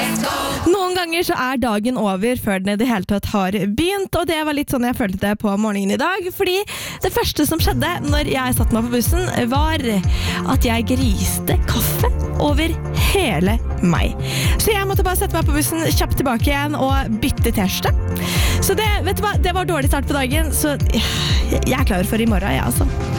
Noen ganger så dagen over før den i det hele tatt har begynt, og det var litt sånn jeg følte det på morgenen i dag, fordi det første som skjedde når jeg satt meg på bussen var at jeg griste kaffe over hele meg. Så jeg måtte bare sette meg på bussen kjapt tilbake igjen og bytte t-skjorte. Så det, vet du hva, det var dårlig start på dagen, så jeg klar for i morgen, altså.